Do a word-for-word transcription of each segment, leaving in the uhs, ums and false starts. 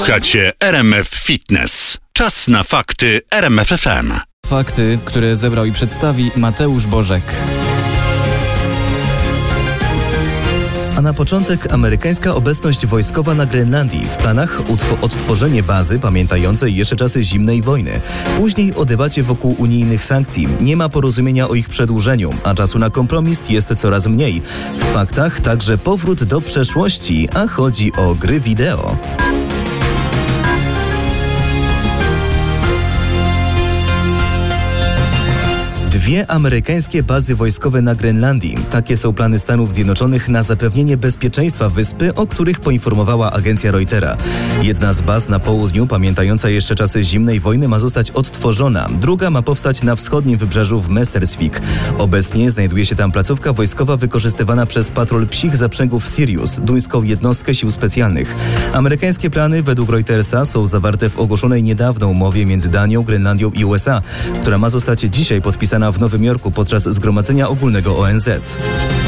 Słuchacie R M F Fitness. Czas na fakty R M F F M. Fakty, które zebrał i przedstawi Mateusz Bożek. A na początek amerykańska obecność wojskowa na Grenlandii. W planach utw- odtworzenie bazy pamiętającej jeszcze czasy zimnej wojny. Później o debacie wokół unijnych sankcji. Nie ma porozumienia o ich przedłużeniu, a czasu na kompromis jest coraz mniej. W faktach także powrót do przeszłości, a chodzi o gry wideo. Dwie amerykańskie bazy wojskowe na Grenlandii. Takie są plany Stanów Zjednoczonych na zapewnienie bezpieczeństwa wyspy, o których poinformowała agencja Reutera. Jedna z baz na południu, pamiętająca jeszcze czasy zimnej wojny, ma zostać odtworzona. Druga ma powstać na wschodnim wybrzeżu w Mestersvik. Obecnie znajduje się tam placówka wojskowa wykorzystywana przez patrol psich zaprzęgów Sirius, duńską jednostkę sił specjalnych. Amerykańskie plany według Reutersa są zawarte w ogłoszonej niedawno umowie między Danią, Grenlandią i U S A, która ma zostać dzisiaj podpisana w Nowym Jorku podczas Zgromadzenia Ogólnego O N Z.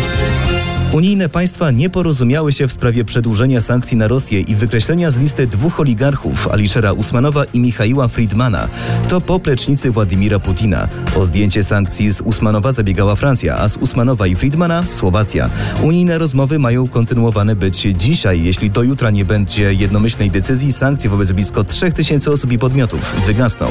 Unijne państwa nie porozumiały się w sprawie przedłużenia sankcji na Rosję i wykreślenia z listy dwóch oligarchów, Aliszera Usmanowa i Michaiła Friedmana. To poplecznicy Władimira Putina. O zdjęcie sankcji z Usmanowa zabiegała Francja, a z Usmanowa i Friedmana Słowacja. Unijne rozmowy mają kontynuowane być dzisiaj. Jeśli do jutra nie będzie jednomyślnej decyzji, sankcje wobec blisko trzech tysięcy osób i podmiotów wygasną.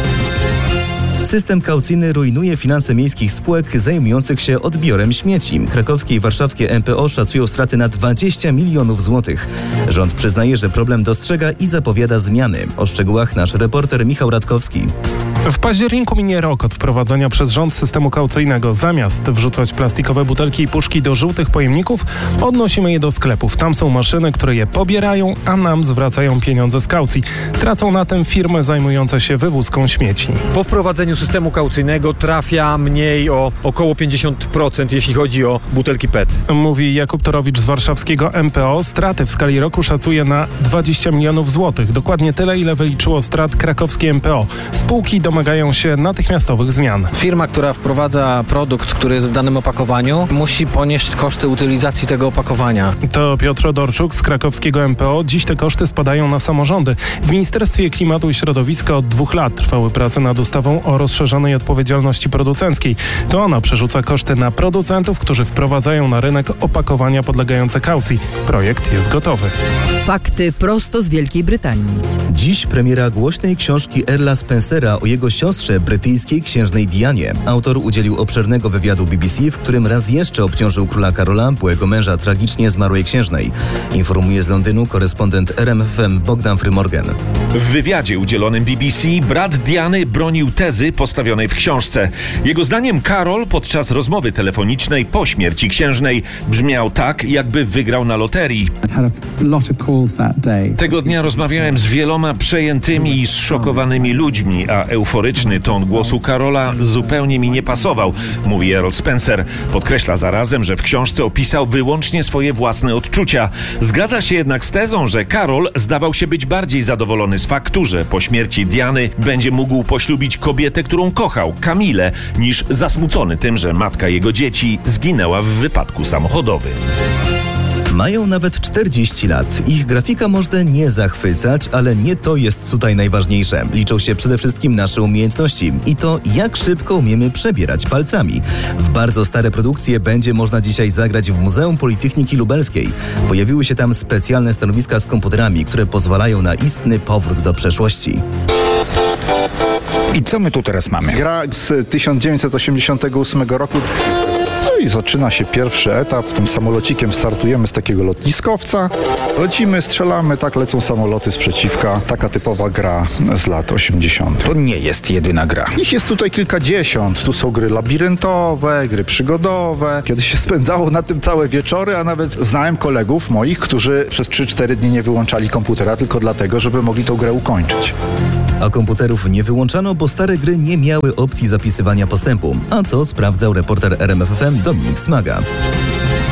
System kaucyjny rujnuje finanse miejskich spółek zajmujących się odbiorem śmieci. Krakowskie i warszawskie M P O szacują straty na dwadzieścia milionów złotych. Rząd przyznaje, że problem dostrzega i zapowiada zmiany. O szczegółach nasz reporter Michał Radkowski. W październiku minie rok od wprowadzenia przez rząd systemu kaucyjnego. Zamiast wrzucać plastikowe butelki i puszki do żółtych pojemników, odnosimy je do sklepów. Tam są maszyny, które je pobierają, a nam zwracają pieniądze z kaucji. Tracą na tym firmy zajmujące się wywózką śmieci. Po wprowadzeniu systemu kaucyjnego trafia mniej o około pięćdziesiąt procent, jeśli chodzi o butelki P E T. Mówi Jakub Torowicz z warszawskiego M P O. Straty w skali roku szacuje na dwadzieścia milionów złotych. Dokładnie tyle, ile wyliczyło strat krakowskie M P O. Spółki domagają się natychmiastowych zmian. Firma, która wprowadza produkt, który jest w danym opakowaniu, musi ponieść koszty utylizacji tego opakowania. To Piotr Dorczuk z krakowskiego M P O. Dziś te koszty spadają na samorządy. W Ministerstwie Klimatu i Środowiska od dwóch lat trwały prace nad ustawą o rozszerzonej odpowiedzialności producenckiej. To ona przerzuca koszty na producentów, którzy wprowadzają na rynek opakowania podlegające kaucji. Projekt jest gotowy. Fakty prosto z Wielkiej Brytanii. Dziś premiera głośnej książki Earla Spencera o jego siostrze, brytyjskiej księżnej Dianie. Autor udzielił obszernego wywiadu B B C, w którym raz jeszcze obciążył króla Karola, byłego męża tragicznie zmarłej księżnej. Informuje z Londynu korespondent R M F M Bogdan Frymorgan. W wywiadzie udzielonym B B C brat Diany bronił tezy postawionej w książce. Jego zdaniem Karol podczas rozmowy telefonicznej po śmierci księżnej brzmiał tak, jakby wygrał na loterii. Tego dnia rozmawiałem z wieloma przejętymi i zszokowanymi ludźmi, a euforyczny ton głosu Karola zupełnie mi nie pasował, mówi Earl Spencer. Podkreśla zarazem, że w książce opisał wyłącznie swoje własne odczucia. Zgadza się jednak z tezą, że Karol zdawał się być bardziej zadowolony z faktu, że po śmierci Diany będzie mógł poślubić kobietę, którą kochał, Kamilę, niż zasmucony tym, że matka jego dzieci zginęła w wypadku samochodowym. Mają nawet czterdzieści lat. Ich grafika może nie zachwycać, ale nie to jest tutaj najważniejsze. Liczą się przede wszystkim nasze umiejętności i to, jak szybko umiemy przebierać palcami. W bardzo stare produkcje będzie można dzisiaj zagrać w Muzeum Politechniki Lubelskiej. Pojawiły się tam specjalne stanowiska z komputerami, które pozwalają na istny powrót do przeszłości. I co my tu teraz mamy? Gra z tysiąc dziewięćset osiemdziesiątego ósmego roku. No i zaczyna się pierwszy etap. Tym samolocikiem startujemy z takiego lotniskowca. Lecimy, strzelamy, tak lecą samoloty z przeciwka. Taka typowa gra z lat osiemdziesiątych. To nie jest jedyna gra. Ich jest tutaj kilkadziesiąt. Tu są gry labiryntowe, gry przygodowe. Kiedyś się spędzało na tym całe wieczory, a nawet znałem kolegów moich, którzy przez trzy cztery dni nie wyłączali komputera tylko dlatego, żeby mogli tą grę ukończyć. A komputerów nie wyłączano, bo stare gry nie miały opcji zapisywania postępu. A to sprawdzał reporter R M F F M Dominik Smaga.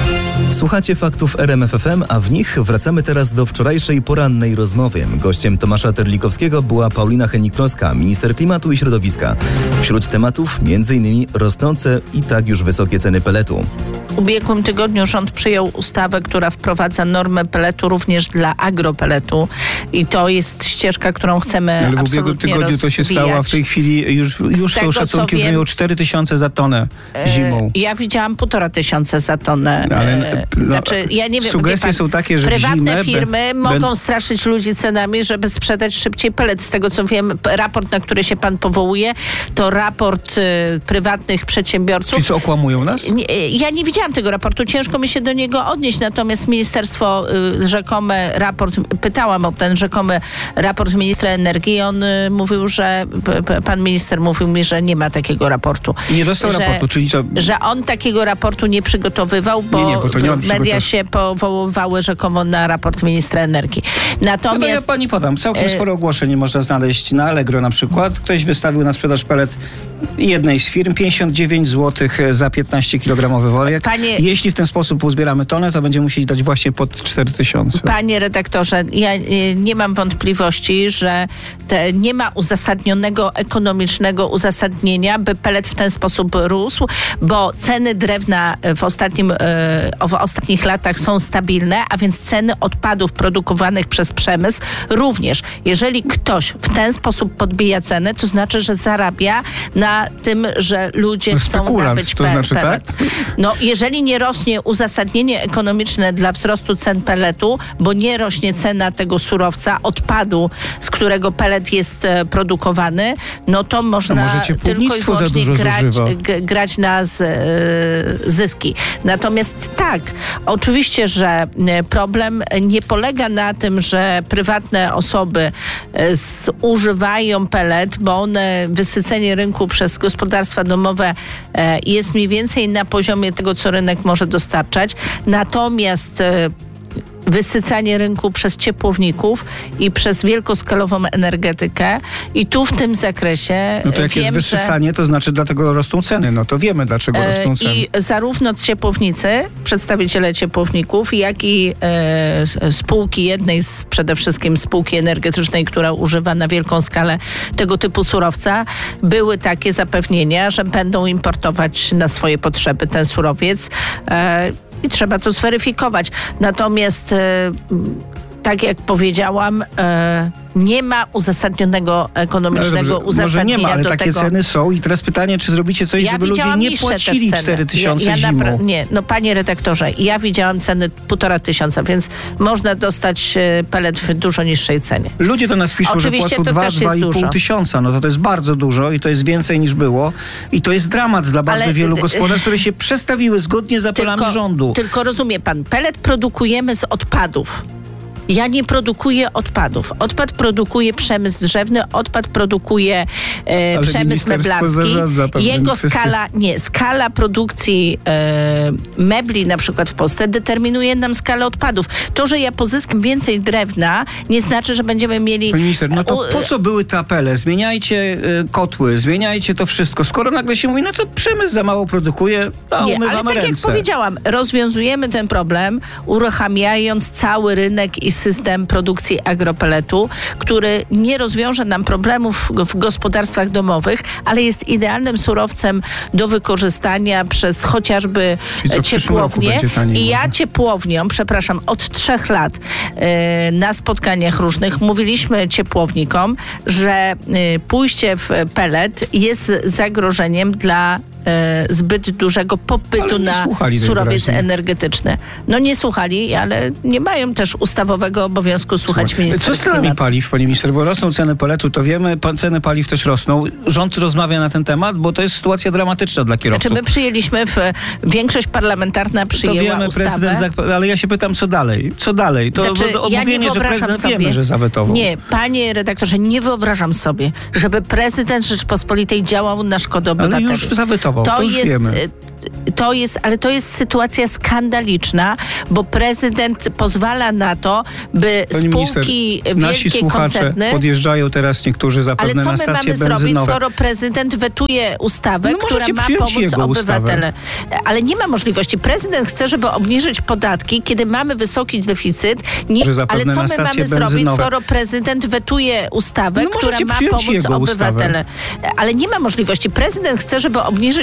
Słuchacie faktów R M F F M, a w nich wracamy teraz do wczorajszej porannej rozmowy. Gościem Tomasza Terlikowskiego była Paulina Hennig-Kloska, minister klimatu i środowiska. Wśród tematów między innymi rosnące i tak już wysokie ceny peletu. W ubiegłym tygodniu rząd przyjął ustawę, która wprowadza normę peletu również dla agropeletu i to jest ścieżka, którą chcemy Ale w absolutnie ubiegłym tygodniu rozwijać. to się stało, a w tej chwili już, już są tego, szacunki, że wiem, cztery tysiące za tonę zimą. Ja widziałam półtora tysiąca za tonę. Ale, no, znaczy, ja nie wiem, sugestie pan, są takie, że prywatne zimę firmy be, mogą be... straszyć ludzi cenami, żeby sprzedać szybciej pelet. Z tego co wiem, raport, na który się pan powołuje, to raport y, prywatnych przedsiębiorców. Czyli co, okłamują nas? Nie, ja nie widziałam tego raportu, ciężko mi się do niego odnieść, natomiast ministerstwo y, rzekome raport, pytałam o ten rzekomy raport ministra energii, on y, mówił, że p, p, pan minister mówił mi, że nie ma takiego raportu. Nie dostał że, raportu, czyli co? Że on takiego raportu nie przygotowywał, bo, nie, nie, bo to nie media się powoływały rzekomo na raport ministra energii. Natomiast... No, no ja pani podam, całkiem sporo ogłoszeń można znaleźć na Allegro na przykład. Ktoś wystawił na sprzedaż pelet jednej z firm pięćdziesiąt dziewięć złotych za piętnaście kilogramowy worek. Panie... Jeśli w ten sposób uzbieramy tonę, to będziemy musieli dać właśnie pod cztery tysiące. Panie redaktorze, ja nie mam wątpliwości, że te, nie ma uzasadnionego ekonomicznego uzasadnienia, by pelet w ten sposób rósł, bo ceny drewna w, ostatnim, w ostatnich latach są stabilne, a więc ceny odpadów produkowanych przez przemysł również. Jeżeli ktoś w ten sposób podbija cenę, to znaczy, że zarabia na tym, że ludzie no, chcą nabyć to znaczy, pelet. Tak? No, jeżeli nie rośnie uzasadnienie ekonomiczne dla wzrostu cen peletu, bo nie rośnie cena tego surowca, odpadu, z którego pelet jest e, produkowany, no to można no tylko i wyłącznie grać, g, grać na z, e, zyski. Natomiast tak, oczywiście, że problem nie polega na tym, że prywatne osoby e, zużywają pelet, bo one, wysycenie rynku przez gospodarstwa domowe e, jest mniej więcej na poziomie tego, co rynek może dostarczać. Natomiast e, wysycanie rynku przez ciepłowników i przez wielkoskalową energetykę i tu w tym zakresie No to jak wiem, jest wysysanie, że, to znaczy dlatego rosną ceny. No to wiemy, dlaczego e, rosną ceny. I zarówno ciepłownicy, przedstawiciele ciepłowników, jak i e, spółki, jednej z przede wszystkim spółki energetycznej, która używa na wielką skalę tego typu surowca, były takie zapewnienia, że będą importować na swoje potrzeby ten surowiec. E, I trzeba to zweryfikować. Natomiast, e, tak jak powiedziałam, e, nie ma uzasadnionego ekonomicznego dobrze, uzasadnienia może nie ma, ale do takie tego. ceny są i teraz pytanie, czy zrobicie coś, ja żeby ludzie nie płacili cztery tysiące ja, ja zimą? napra- Nie, no panie redaktorze, ja widziałam ceny półtora tysiąca, więc można dostać pelet w dużo niższej cenie. Ludzie do nas piszą, Oczywiście, że płacą to dwa, też dwa jest i pół dużo. tysiąca. No to to jest bardzo dużo i to jest więcej niż było. I to jest dramat dla bardzo Ale, wielu gospodarstw, które się przestawiły zgodnie z apelami tylko, rządu. Tylko rozumie pan, pelet produkujemy z odpadów. Ja nie produkuję odpadów. Odpad produkuje przemysł drzewny, odpad produkuje e, przemysł meblarski. Jego skala, nie, skala produkcji e, mebli na przykład w Polsce determinuje nam skalę odpadów. To, że ja pozyskam więcej drewna, nie znaczy, że będziemy mieli... Pani minister, no to po co były te apele? Zmieniajcie y, kotły, zmieniajcie to wszystko. Skoro nagle się mówi, no to przemysł za mało produkuje, no nie, umywamy ale tak ręce. jak powiedziałam, rozwiązujemy ten problem, uruchamiając cały rynek i system produkcji agropeletu, który nie rozwiąże nam problemów w gospodarstwach domowych, ale jest idealnym surowcem do wykorzystania przez chociażby Czyli co, ciepłownie. I ja może? ciepłowniom, przepraszam, od trzech lat yy, na spotkaniach różnych mówiliśmy ciepłownikom, że yy, pójście w pelet jest zagrożeniem dla zbyt dużego popytu na surowiec energetyczny. No nie słuchali, ale nie mają też ustawowego obowiązku słuchać ministra. Co z cenami paliw, pani minister? Bo rosną ceny peletu, to wiemy, ceny paliw też rosną. Rząd rozmawia na ten temat, bo to jest sytuacja dramatyczna dla kierowców. Znaczy my przyjęliśmy, w, większość parlamentarna przyjęła to wiemy, ustawę. Prezydent, ale ja się pytam, co dalej? Co dalej? To znaczy, odmówienie, ja nie że prezydent sobie, wiemy, że zawetował. Nie, panie redaktorze, nie wyobrażam sobie, żeby prezydent Rzeczypospolitej działał na szkodę obywateli. Ale już zawetował, to, to już jest, wiemy. to jest, ale to jest sytuacja skandaliczna, bo prezydent pozwala na to, by Pani spółki minister, nasi wielkie słuchacze koncerny... podjeżdżają teraz niektórzy zapewne na Ale stacje co my mamy benzynowe. zrobić, skoro prezydent wetuje ustawę, no która ma pomóc obywatelom? Ale nie ma możliwości. Prezydent chce, żeby obniżyć podatki, kiedy mamy wysoki deficyt. Nie, ale co my mamy zrobić, skoro prezydent wetuje ustawę, no która ma pomóc obywatelom? Ale nie ma możliwości. Prezydent chce, żeby obniżyć